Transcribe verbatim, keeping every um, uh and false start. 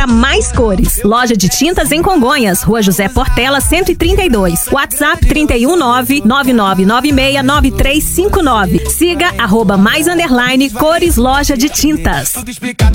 para mais cores. Loja de tintas em Congonhas, Rua José Portela, cento e trinta e dois. WhatsApp trinta e um nove nove nove nove seis nove três cinco nove. Siga arroba mais underline cores loja de tintas.